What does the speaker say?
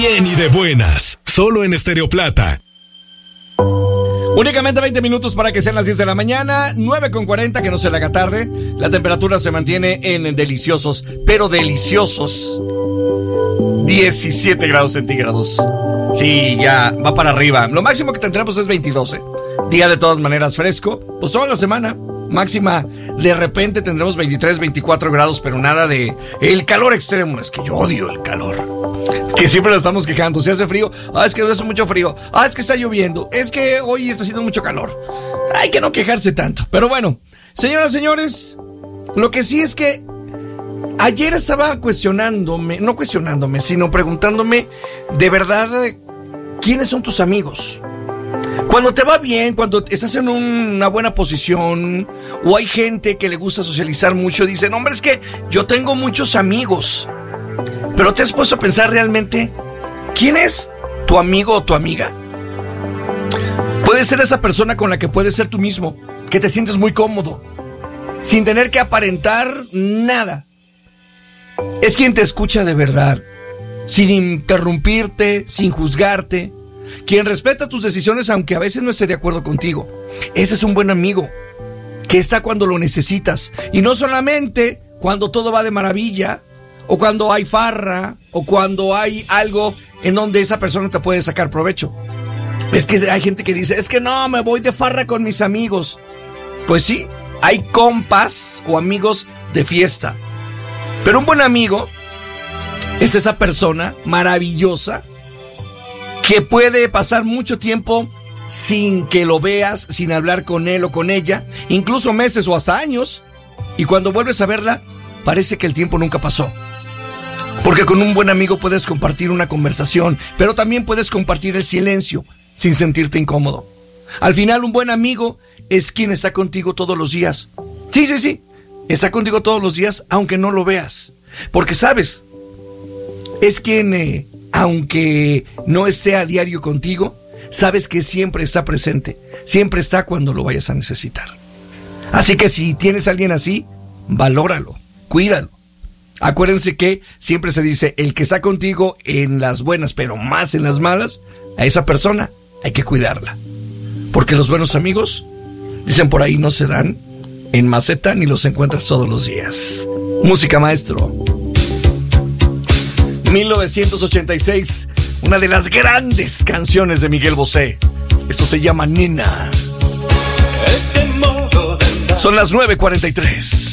bien y de buenas. Solo en Estéreo Plata. Únicamente 20 minutos para que sean las 10 de la mañana, 9:40, que no se le haga tarde. La temperatura se mantiene en deliciosos, pero deliciosos 17 grados centígrados. Sí, ya va para arriba. Lo máximo que tendremos es 22. Día de todas maneras fresco. Pues toda la semana. Máxima, de repente tendremos 23, 24 grados, pero nada de el calor extremo. Es que yo odio el calor, que siempre lo estamos quejando. Si hace frío, es que hace mucho frío. Es que está lloviendo. Es que hoy está haciendo mucho calor. Hay que no quejarse tanto. Pero bueno, señoras, señores, lo que sí es que ayer estaba no cuestionándome, sino preguntándome de verdad, ¿quiénes son tus amigos? Cuando te va bien, cuando estás en una buena posición, o hay gente que le gusta socializar mucho, dicen, hombre, es que yo tengo muchos amigos. Pero ¿te has puesto a pensar realmente quién es tu amigo o tu amiga? Puede ser esa persona con la que puedes ser tú mismo, que te sientes muy cómodo, sin tener que aparentar nada. Es quien te escucha de verdad, sin interrumpirte, sin juzgarte, quien respeta tus decisiones aunque a veces no esté de acuerdo contigo. Ese es un buen amigo, que está cuando lo necesitas, y no solamente cuando todo va de maravilla, o cuando hay farra, o cuando hay algo en donde esa persona te puede sacar provecho. Es que hay gente que dice, es que no, me voy de farra con mis amigos. Pues sí, hay compas o amigos de fiesta, pero un buen amigo es esa persona maravillosa que puede pasar mucho tiempo sin que lo veas, sin hablar con él o con ella, incluso meses o hasta años, y cuando vuelves a verla, parece que el tiempo nunca pasó. Porque con un buen amigo puedes compartir una conversación, pero también puedes compartir el silencio sin sentirte incómodo. Al final, un buen amigo es quien está contigo todos los días. Sí, está contigo todos los días, aunque no lo veas. Porque sabes, es quien, aunque no esté a diario contigo, sabes que siempre está presente, siempre está cuando lo vayas a necesitar. Así que si tienes a alguien así, valóralo, cuídalo. Acuérdense que siempre se dice, el que está contigo en las buenas, pero más en las malas, a esa persona hay que cuidarla. Porque los buenos amigos, dicen por ahí, no se dan en maceta ni los encuentras todos los días. Música, maestro. 1986, una de las grandes canciones de Miguel Bosé. Esto se llama Nena. Son las 9:43.